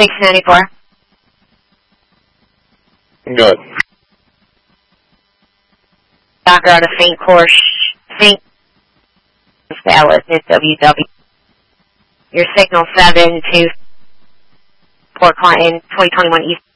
694. Good. Doctor on a faint course. Faint. Valid. It's WW. Your signal 7 to Port Clinton, 2021 East.